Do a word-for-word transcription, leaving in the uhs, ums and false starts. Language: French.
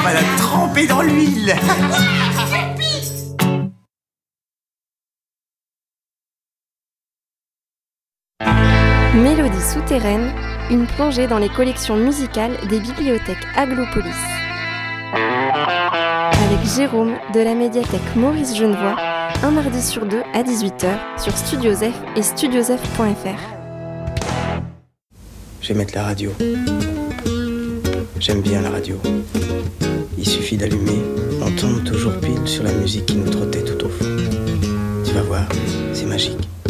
On va la tremper dans l'huile. Mélodie souterraine, une plongée dans les collections musicales des bibliothèques Aglopolis. Avec Jérôme de la médiathèque Maurice Genevoix, un mardi sur deux à dix-huit heures sur Studio Zef et studiozef point f r. Je vais mettre la radio. J'aime bien la radio. Il suffit d'allumer, on tombe toujours pile sur la musique qui nous trottait tout au fond. Tu vas voir, c'est magique.